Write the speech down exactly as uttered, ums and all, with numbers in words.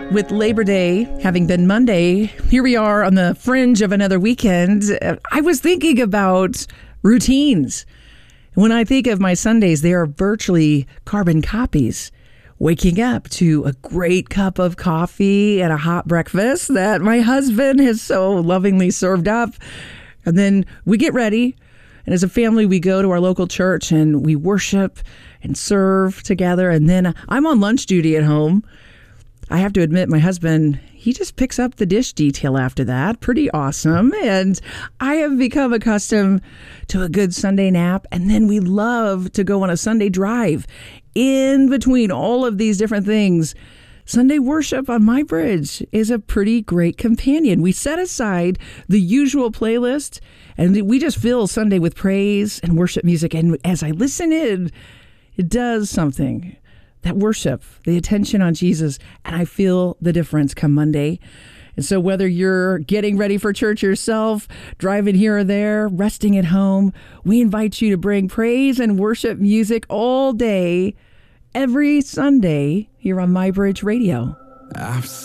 With Labor Day having been Monday, here we are on the fringe of another weekend. I was thinking about routines. When I think of my Sundays, they are virtually carbon copies. Waking up to a great cup of coffee and a hot breakfast that my husband has so lovingly served up. And then we get ready. And as a family, we go to our local church and we worship and serve together. And then I'm on lunch duty at home. I have to admit, my husband, he just picks up the dish detail after that. Pretty awesome. And I have become accustomed to a good Sunday nap. And then we love to go on a Sunday drive. In between all of these different things, Sunday worship on My Bridge is a pretty great companion. We set aside the usual playlist and we just fill Sunday with praise and worship music. And as I listen in, it does something. That worship, the attention on Jesus, and I feel the difference come Monday. And so whether you're getting ready for church yourself, driving here or there, resting at home, we invite you to bring praise and worship music all day, every Sunday here on My Bridge Radio. I've